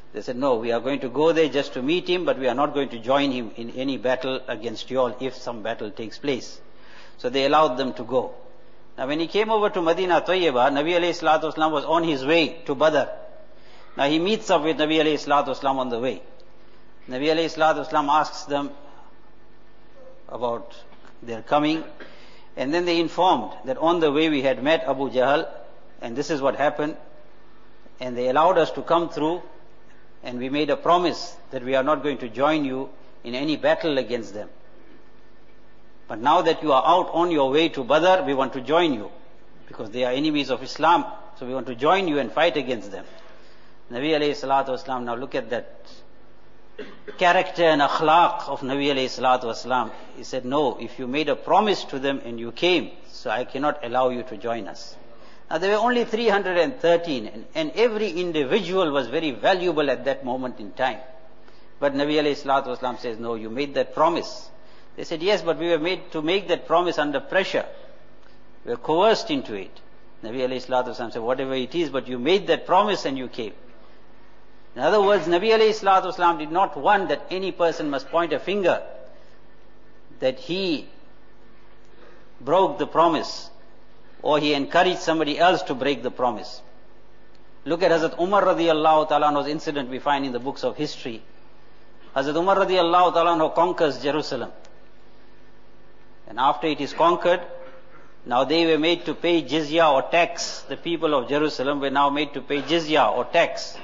They said, no, we are going to go there just to meet him, but we are not going to join him in any battle against you all if some battle takes place. So they allowed them to go. Now when he came over to Madinah Tayyibah, Nabi alayhi salatu wasalam was on his way to Badr. Now he meets up with Nabi alayhi salatu wasalam on the way. Nabi alayhi salatu wasalam asks them about their coming, and then they informed that on the way we had met Abu Jahl, and this is what happened, and they allowed us to come through, and we made a promise that we are not going to join you in any battle against them. But now that you are out on your way to Badr, we want to join you, because they are enemies of Islam, so we want to join you and fight against them. Nabi alayhi salatu wasalam, now look at that character and akhlaq of Nabi alayhi salatu wasalam. He said, no, if you made a promise to them and you came, so I cannot allow you to join us. Now there were only 313, and every individual was very valuable at that moment in time. But Nabi alayhi salatu wasalam says, no, you made that promise. They said, yes, but we were made to make that promise under pressure. We were coerced into it. Nabi alayhi salatu wasalam said, whatever it is, but you made that promise and you came. In other words, Nabi alayhi salatu wasalam did not want that any person must point a finger that he broke the promise, or he encouraged somebody else to break the promise. Look at Hazrat Umar radiallahu ta'ala anhu's incident we find in the books of history. Hazrat Umar radiallahu ta'ala anhu conquers Jerusalem. And after it is conquered, now they were made to pay jizya or tax. The people of Jerusalem were now made to pay jizya or tax.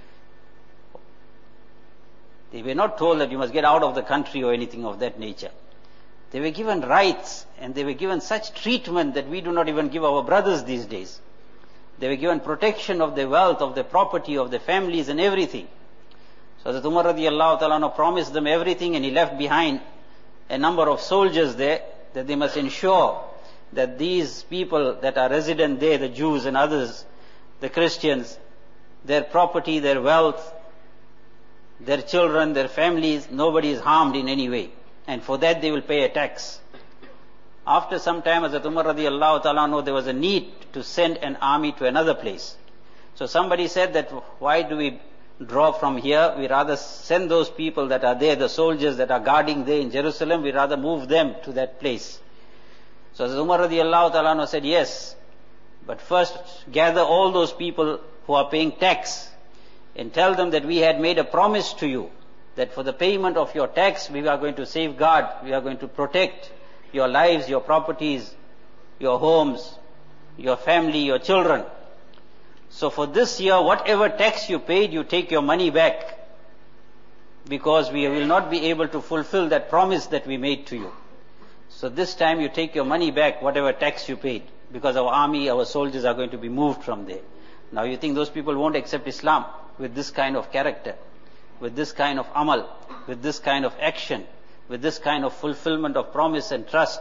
They were not told that you must get out of the country or anything of that nature. They were given rights, and they were given such treatment that we do not even give our brothers these days. They were given protection of their wealth, of their property, of their families and everything. So Hazrat Umar radiallahu ta'ala promised them everything, and he left behind a number of soldiers there, that they must ensure that these people that are resident there, the Jews and others, the Christians, their property, their wealth, their children, their families, nobody is harmed in any way. And for that they will pay a tax. After some time, Hazrat Umar radiallahu ta'ala, there was a need to send an army to another place. So somebody said that, why do we draw from here? We rather send those people that are there, the soldiers that are guarding there in Jerusalem, we rather move them to that place. So Hazrat Umar radiallahu ta'ala said, yes, but first gather all those people who are paying tax and tell them that we had made a promise to you that for the payment of your tax, we are going to safeguard, we are going to protect your lives, your properties, your homes, your family, your children. So for this year, whatever tax you paid, you take your money back, because we will not be able to fulfill that promise that we made to you. So this time you take your money back, whatever tax you paid, because our army, our soldiers are going to be moved from there. Now you think those people won't accept Islam with this kind of character, with this kind of amal, with this kind of action, with this kind of fulfillment of promise and trust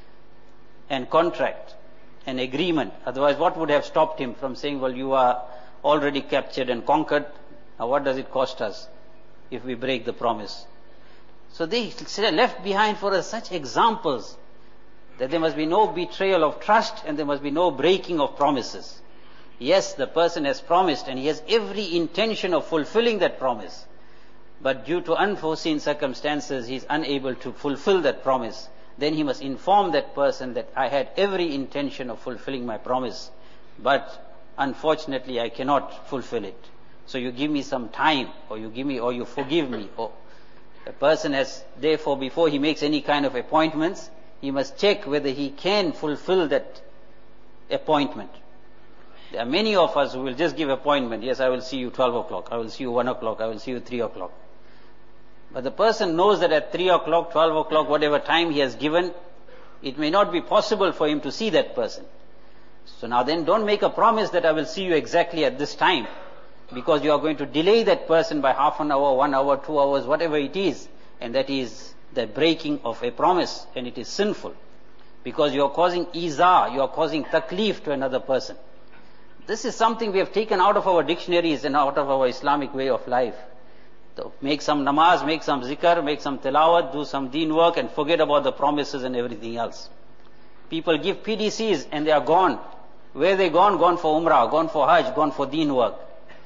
and contract and agreement? Otherwise, what would have stopped him from saying, well, you are already captured and conquered, now what does it cost us if we break the promise? So they left behind for us such examples that there must be no betrayal of trust and there must be no breaking of promises. Yes, the person has promised and he has every intention of fulfilling that promise, but due to unforeseen circumstances he is unable to fulfill that promise. Then he must inform that person that I had every intention of fulfilling my promise, but unfortunately I cannot fulfill it. So you give me some time, or you forgive me. Or a person has, therefore, before he makes any kind of appointments, he must check whether he can fulfill that appointment. There are many of us who will just give appointment. Yes, I will see you 12 o'clock. I will see you 1 o'clock. I will see you 3 o'clock. But the person knows that at 3 o'clock, 12 o'clock, whatever time he has given, it may not be possible for him to see that person. So now then don't make a promise that I will see you exactly at this time, because you are going to delay that person by half an hour, 1 hour, 2 hours, whatever it is. And that is the breaking of a promise, and it is sinful. Because you are causing iza, you are causing taklif to another person. This is something we have taken out of our dictionaries and out of our Islamic way of life. So make some namaz, make some zikr, make some tilawat, do some deen work and forget about the promises and everything else. People give PDCs and they are gone. Where they gone? Gone for umrah, gone for hajj, gone for deen work.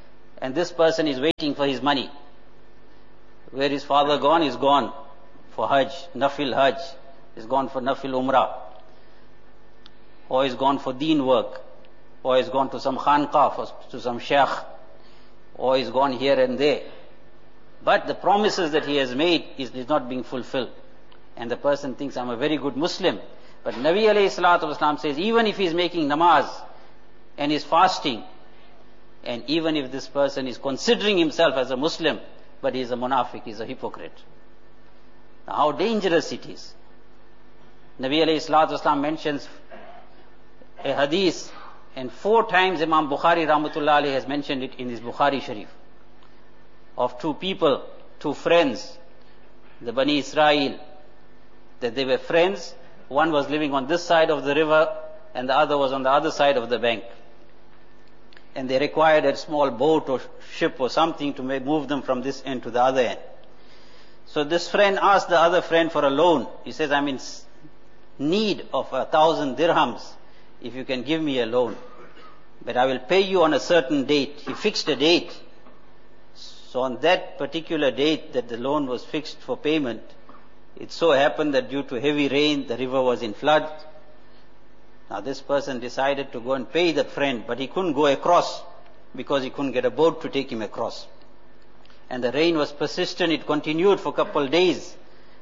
and this person is waiting for his money. Where is father gone? He's gone for Hajj, Nafil Hajj. He's gone for Nafil Umrah. Or he's gone for deen work. Or he's gone to some khanqah, to some sheikh. Or he's gone here and there. But the promises that he has made is not being fulfilled. And the person thinks, I'm a very good Muslim. But Nabi alayhi salatu wasalam says, even if he's making namaz and is fasting, and even if this person is considering himself as a Muslim, but he is a munafiq, he is a hypocrite. Now how dangerous it is. Nabi alayhi salatu wasalam mentions a hadith, and 4 times Imam Bukhari rahmatullah alayhi has mentioned it in his Bukhari Sharif, of 2 people, 2 friends, the Bani Israel, that they were friends. One was living on this side of the river and the other was on the other side of the bank. And they required a small boat or ship or something to move them from this end to the other end. So this friend asked the other friend for a loan. He says, I'm in need of 1,000 dirhams if you can give me a loan. But I will pay you on a certain date. He fixed a date. So on that particular date that the loan was fixed for payment, it so happened that due to heavy rain, the river was in flood. Now this person decided to go and pay the friend, but he couldn't go across because he couldn't get a boat to take him across. And the rain was persistent, it continued for a couple of days.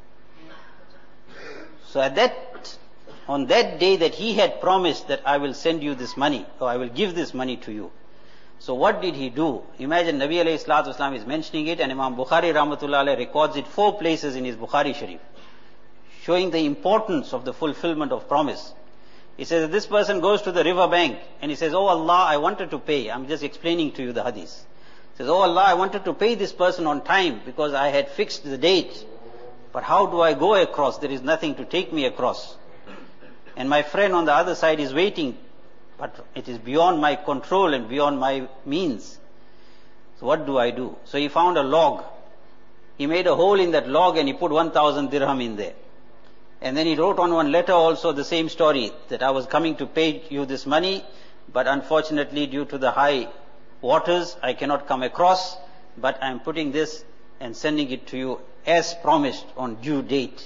So on that day that he had promised that I will send you this money, or I will give this money to you. So what did he do? Imagine Nabi alayhi salatu wasalam is mentioning it, and Imam Bukhari rahmatullah alayhi records it 4 places in his Bukhari Sharif, showing the importance of the fulfillment of promise. He says that this person goes to the river bank and he says, Oh Allah, I wanted to pay. I'm just explaining to you the hadith. He says, Oh Allah, I wanted to pay this person on time because I had fixed the date. But how do I go across? There is nothing to take me across. And my friend on the other side is waiting, but it is beyond my control and beyond my means. So what do I do? So he found a log. He made a hole in that log and he put 1,000 dirham in there. And then he wrote on one letter also the same story, that I was coming to pay you this money, but unfortunately due to the high waters, I cannot come across, but I am putting this and sending it to you as promised on due date.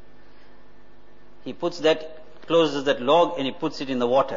He closes that log and he puts it in the water.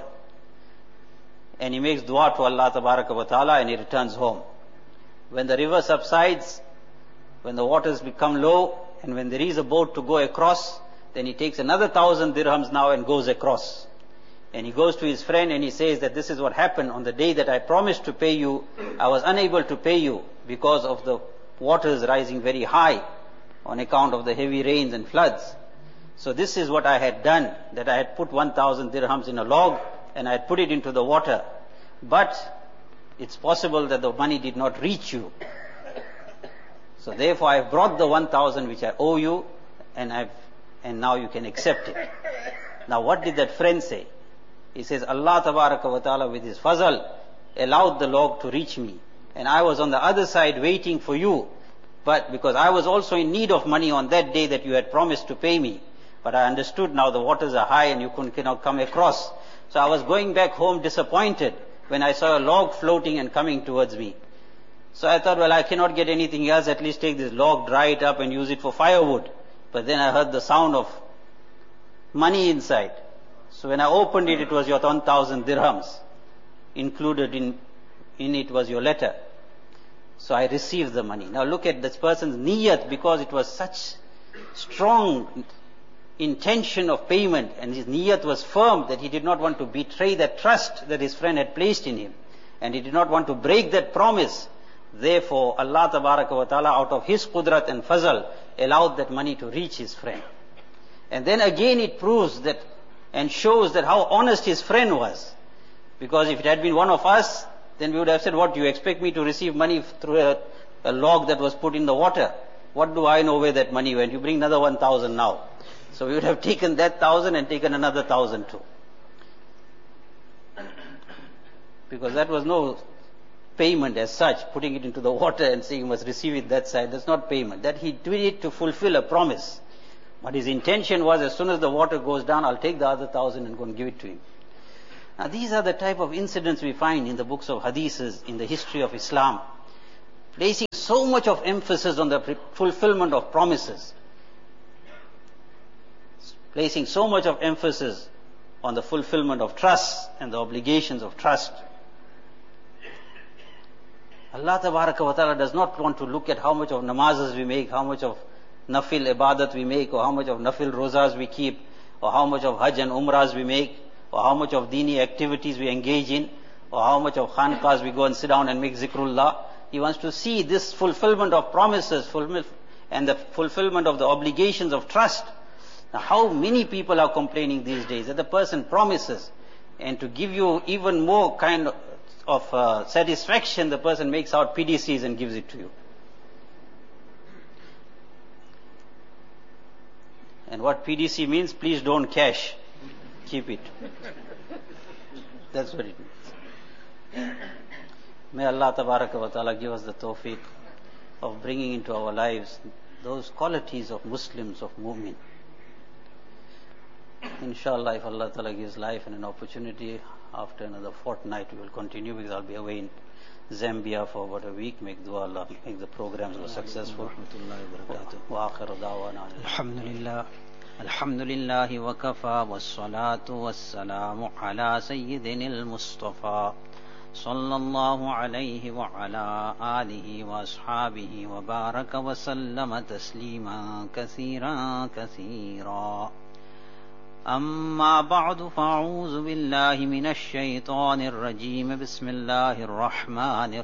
And he makes dua to Allah tabaraka wa ta'ala and he returns home. When the river subsides, when the waters become low, and when there is a boat to go across, then he takes another 1,000 dirhams now and goes across. And he goes to his friend and he says that this is what happened on the day that I promised to pay you. I was unable to pay you because of the waters rising very high on account of the heavy rains and floods. So this is what I had done, that I had put 1,000 dirhams in a log and I had put it into the water. But it's possible that the money did not reach you. So therefore I have brought the 1,000 which I owe you, and now you can accept it. Now what did that friend say? He says, Allah tabaraka wa ta'ala with his fazal allowed the log to reach me. And I was on the other side waiting for you. But because I was also in need of money on that day that you had promised to pay me. But I understood now the waters are high and you cannot come across. So I was going back home disappointed when I saw a log floating and coming towards me. So I thought, well, I cannot get anything else, at least take this log, dry it up and use it for firewood. But then I heard the sound of money inside. So when I opened it, it was your 1,000 dirhams. Included in it was your letter. So I received the money. Now look at this person's niyat, because it was such strong intention of payment, and his niyat was firm that he did not want to betray that trust that his friend had placed in him. And he did not want to break that promise. Therefore, Allah tabaraka wa ta'ala, out of his qudrat and fazal, allowed that money to reach his friend. And then again it proves that and shows that how honest his friend was. Because if it had been one of us, then we would have said, what, do you expect me to receive money through a log that was put in the water? What do I know where that money went? You bring another 1,000 now. So we would have taken that 1,000 and taken another 1,000 too. Because that was no payment as such, putting it into the water and saying you must receive it that side. That's not payment. That he did it to fulfill a promise. But his intention was, as soon as the water goes down, I'll take the other 1,000 and go and give it to him. Now these are the type of incidents we find in the books of hadiths, in the history of Islam. placing so much of emphasis on the fulfillment of promises, placing so much of emphasis on the fulfillment of trust and the obligations of trust. Allah Tabaraka wa Ta'ala does not want to look at how much of namazes we make, how much of nafil ibadat we make, or how much of nafil rozas we keep, or how much of hajj and umrahs we make, or how much of dini activities we engage in, or how much of khanqahs we go and sit down and make zikrullah. He wants to see this fulfillment of promises, and the fulfillment of the obligations of trust. Now, how many people are complaining these days that the person promises, and to give you even more kind of satisfaction, the person makes out PDCs and gives it to you. And what PDC means, please don't cash, keep it. That's what it means. May Allah Tabaraka wa Ta'ala give us the tawfiq of bringing into our lives those qualities of Muslims, of mu'min. Inshallah, if Allah Ta'ala gives life and an opportunity, after another fortnight we will continue, because I'll be away in Zambia for about a week. Make dua Allah make the programs go successful. Wa akhiru da'wana Alhamdulillah. Alhamdulillah wa kafa wassalatu wassalamu ala sayyidina al-Mustafa sallallahu alayhi wa ala alihi wa ashabihi wa baraka wa sallama tasliman kathiran kathira. أما بعد فأعوذ بالله من الشيطان الرجيم بسم الله الرحمن